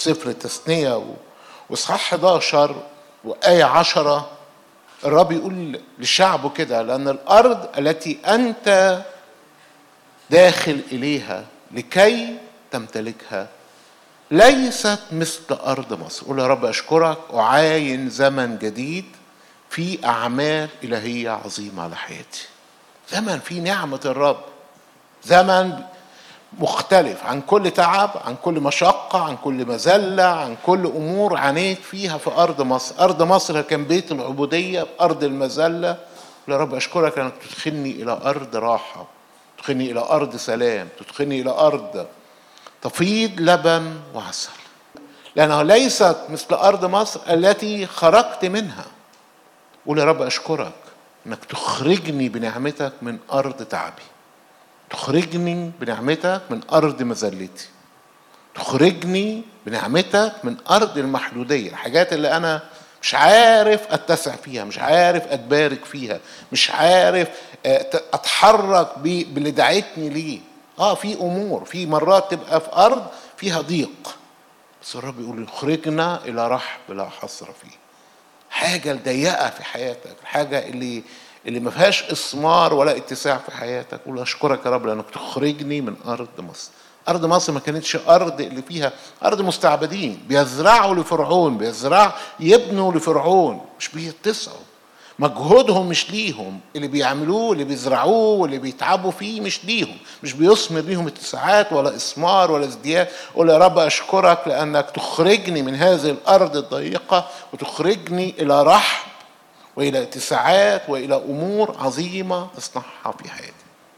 سفر التثنية واصحاح 11 وآية 10 الرب يقول لشعبه كده: لأن الأرض التي أنت داخل إليها لكي تمتلكها ليست مثل أرض مصر. قول يا رب أشكرك، أعاين زمن جديد في أعمال إلهية عظيمة على حياتي، زمن في نعمة الرب، زمن مختلف عن كل تعب، عن كل مشقة، عن كل مذلة، عن كل أمور عانيت فيها في أرض مصر. أرض مصر كان بيت العبودية، أرض المذلة. يا رب أشكرك أنك تدخلني إلى أرض راحة، تدخلني إلى أرض سلام، تدخلني إلى أرض تفيض لبن وعسل، لأنها ليست مثل أرض مصر التي خرجت منها. قول يا رب أشكرك أنك تخرجني بنعمتك من أرض تعبي، تخرجني بنعمتك من أرض مذلتي، تخرجني بنعمتك من أرض المحدودية، الحاجات اللي أنا مش عارف أتسع فيها، مش عارف أتبارك فيها، مش عارف أتحرك باللي دعيتني ليه. في أمور، في مرات تبقى في أرض فيها ضيق، بس الرب يقول يخرجنا إلى رحب لا حصر فيه. حاجة ضيقة في حياتك، الحاجة اللي ما فيهاش إثمار ولا اتساع في حياتك، قول أشكرك يا رب لأنك تخرجني من أرض مصر. أرض مصر ما كانتش أرض اللي فيها أرض مستعبدين بيزرعوا لفرعون، يبنوا لفرعون، مش بيتسعوا، مجهودهم مش ليهم، اللي بيعملوه اللي بيزرعوه واللي بيتعبوا فيه مش ليهم، مش بيثمر ليهم اتساعات ولا إثمار ولا ازدياد. قول يا رب أشكرك لأنك تخرجني من هذه الأرض الضيقة وتخرجني إلى رحب وإلى اتساعات وإلى أمور عظيمة تصنعها في حياتي.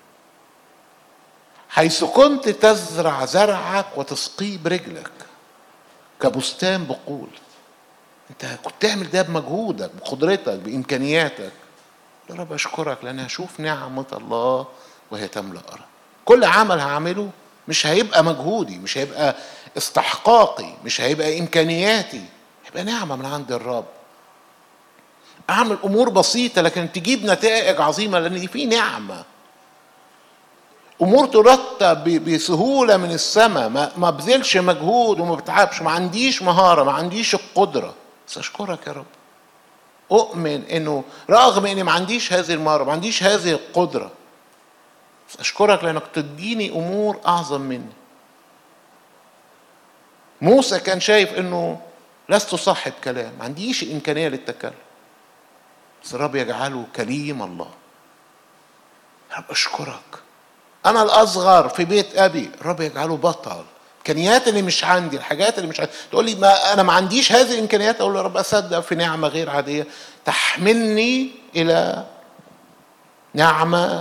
حيث كنت تزرع زرعك وتسقيه برجلك كبستان بقول. انت كنت تعمل ده بمجهودك، بقدرتك، بإمكانياتك. يا رب أشكرك لأن هشوف نعمة الله وهي تملأ أرض. كل عمل هعمله مش هيبقى مجهودي، مش هيبقى استحقاقي، مش هيبقى إمكانياتي، هيبقى نعمة من عند الرب. أعمل أمور بسيطة لكن تجيب نتائج عظيمة لأن دي في نعمة. أمور ترتب بسهولة من السماء، ما بذلش مجهود وما بتعبش، ما عنديش مهارة، ما عنديش القدرة، بس أشكرك يا رب. أؤمن إنه رغم إني ما عنديش هذه المهارة، ما عنديش هذه القدرة، بس أشكرك لأنك تديني أمور أعظم مني. موسى كان شايف إنه لست صاحب كلام، ما عنديش إمكانية للتكلم، بس الرب يجعله كليم الله. يا رب أشكرك، أنا الأصغر في بيت أبي، الرب يجعله بطل. الإمكانيات اللي مش عندي، الحاجات اللي مش عندي، تقول لي ما أنا ما عنديش هذه الإمكانيات، أقول يا رب أصدق في نعمة غير عادية تحملني إلى نعمة